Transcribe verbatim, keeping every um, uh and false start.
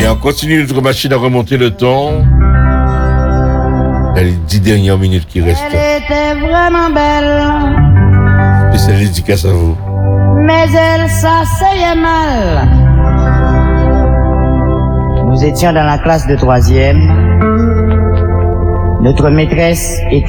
on continue notre machine à remonter le temps. Les dix dernières minutes qui restent. Elle était vraiment belle. Et c'est dédicace à vous. Mais elle s'asseyait mal. Nous étions dans la classe de troisième. Notre maîtresse était